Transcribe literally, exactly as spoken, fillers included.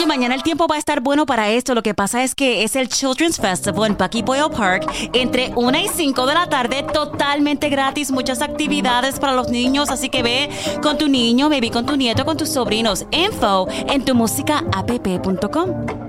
Oye, mañana el tiempo va a estar bueno para esto. Lo que pasa es que es el Children's Festival en Bucky Boyle Park entre una y cinco de la tarde, totalmente gratis, muchas actividades para los niños, así que ve con tu niño, baby, con tu nieto, con tus sobrinos. Info en tu música app punto com.